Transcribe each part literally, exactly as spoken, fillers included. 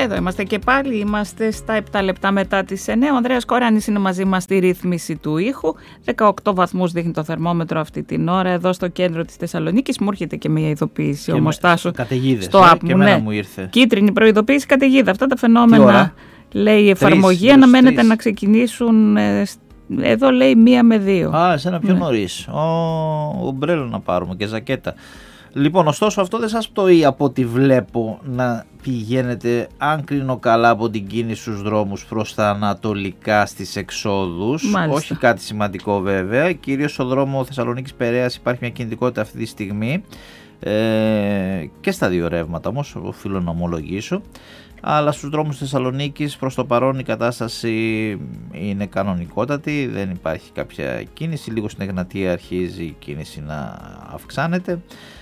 Εδώ είμαστε και πάλι, είμαστε στα επτά λεπτά μετά τις εννιά. Ο Ανδρέας Κοράνης είναι μαζί μας στη ρύθμιση του ήχου. δεκαοκτώ βαθμούς δείχνει το θερμόμετρο αυτή την ώρα εδώ στο κέντρο της Θεσσαλονίκης. Μου έρχεται και μια ειδοποίηση όμως, Τάσο, στο app μου. Ναι. Μου ήρθε. Κίτρινη προειδοποίηση, καταιγίδα. Αυτά τα φαινόμενα, λέει η εφαρμογή, αναμένεται να ξεκινήσουν. Εδώ λέει μία με δύο. Α, εσένα πιο ναι. νωρίς. Ο, ομπρέλο να πάρουμε και ζακέτα. Λοιπόν, ωστόσο αυτό δεν σας πτωεί από ό,τι βλέπω να πηγαίνετε, αν κρίνω καλά, από την κίνηση στους δρόμους προς τα ανατολικά στις εξόδους. Μάλιστα. Όχι κάτι σημαντικό βέβαια, κυρίως στο δρόμο Θεσσαλονίκης Περαίας υπάρχει μια κινητικότητα αυτή τη στιγμή ε, και στα δύο ρεύματα όμως, οφείλω να ομολογήσω. Αλλά στους δρόμους της Θεσσαλονίκης προς το παρόν η κατάσταση είναι κανονικότατη, δεν υπάρχει κάποια κίνηση, λίγο στην Εγνατία αρχίζει η κίνηση να αυξάνεται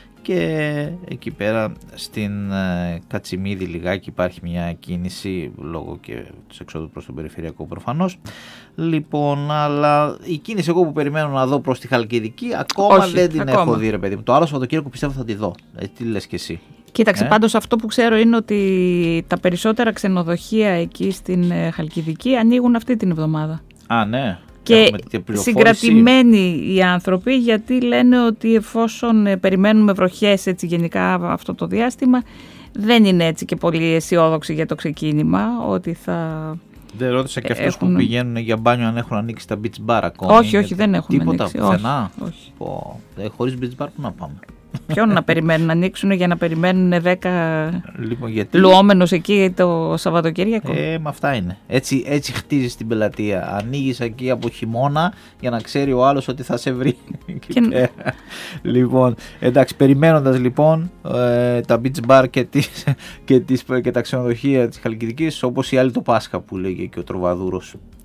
και εκεί πέρα στην ε, Κατσιμίδη λιγάκι υπάρχει μια κίνηση λόγω και της εξόδου προς τον περιφερειακό προφανώς. Λοιπόν, αλλά η κίνηση εγώ που περιμένω να δω προς τη Χαλκιδική ακόμα όχι, δεν την ακόμα. έχω δει ρε παιδί μου. Το άλλο Σαββατοκύριακο πιστεύω θα τη δω. Ε, τι λες και εσύ? Κοίταξε, ε? πάντως αυτό που ξέρω είναι ότι τα περισσότερα ξενοδοχεία εκεί στην Χαλκιδική ανοίγουν αυτή την εβδομάδα. Α, ναι. Και συγκρατημένοι οι άνθρωποι, γιατί λένε ότι εφόσον περιμένουμε βροχές έτσι γενικά αυτό το διάστημα, δεν είναι έτσι και πολύ αισιόδοξοι για το ξεκίνημα, ότι θα... Δεν ρώτησα και αυτούς έχουν... που πηγαίνουν για μπάνιο αν έχουν ανοίξει τα beach bar ακόμα. Όχι, όχι, δεν έχουν τίποτα, ανοίξει. Πουθενά. Όχι. Πω, ε, χωρίς beach bar που να πάμε? Ποιον να περιμένουν να ανοίξουν για να περιμένουν δέκα λοιπόν, γιατί... λουόμενους εκεί το Σαββατοκύριακο? Ε, με αυτά είναι. Έτσι, έτσι χτίζεις την πελατεία. Ανοίγεις εκεί από χειμώνα για να ξέρει ο άλλος ότι θα σε βρει. Και... λοιπόν, εντάξει, περιμένοντας λοιπόν ε, τα beach bar και, τις, και, τις, και τα ξενοδοχεία της Χαλκιδικής, όπως η άλλη το Πάσχα που λέγει και ο Τροβαδούρος.